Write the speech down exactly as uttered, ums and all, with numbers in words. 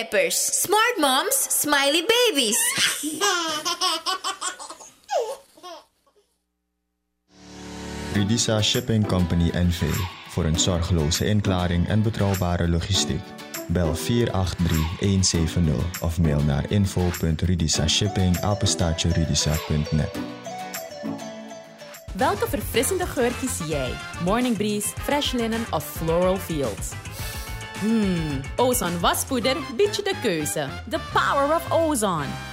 diapers. Smart moms, smiley babies. Ridisa Shipping Company N V. Voor een zorgeloze inklaring en betrouwbare logistiek. Bel vier acht drie een zeven nul of mail naar info punt ridisashipping apenstaartje ridisa punt net. Welke verfrissende geur kies jij? Morning Breeze, Fresh Linen of Floral Fields? Hmm, Ozone waspoeder biedt je de keuze. The power of ozone.